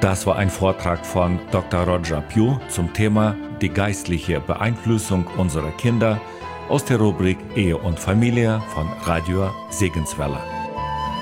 Das war ein Vortrag von Dr. Roger Pugh zum Thema die geistliche Beeinflussung unserer Kinder aus der Rubrik Ehe und Familie von Radio Segenswelle.